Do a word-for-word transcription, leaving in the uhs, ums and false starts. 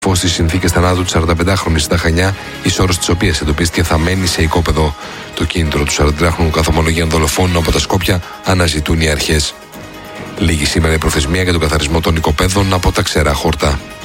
φως στις συνθήκες θανάτου της σαρανταπεντάχρονης στα Χανιά, η σώρος της οποίας εντοπίστηκε θαμμένη σε οικόπεδο. Το κίνητρο του σαραντατριάχρονου καθ' ομολογίαν δολοφόνου από τα Σκόπια αναζητούν οι αρχές. Λίγη σήμερα η προθεσμία για τον καθαρισμό των οικοπαίδων από τα ξερά χόρτα.